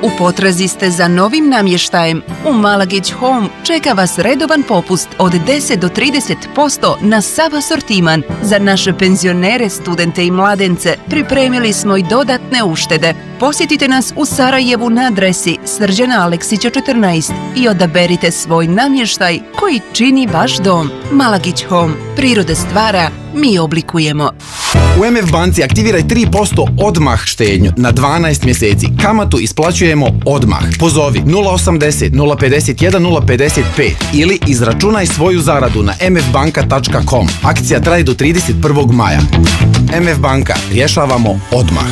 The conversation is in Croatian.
U potrazi ste za novim namještajem? U Malagić Home čeka vas redovan popust od 10 do 30% na sav asortiman. Za naše penzionere, studente i mladence pripremili smo i dodatne uštede. Posjetite nas u Sarajevu na adresi Srđana Aleksića 14 i odaberite svoj namještaj koji čini vaš dom. Malagić Home. Priroda stvara, mi oblikujemo. U MF banci aktiviraj 3% odmah štednju na 12 mjeseci. Kamatu isplaćujemo odmah. Pozovi 080 051 055 ili izračunaj svoju zaradu na mfbanka.com. Akcija traje do 31. maja. MF banka. Rješavamo odmah.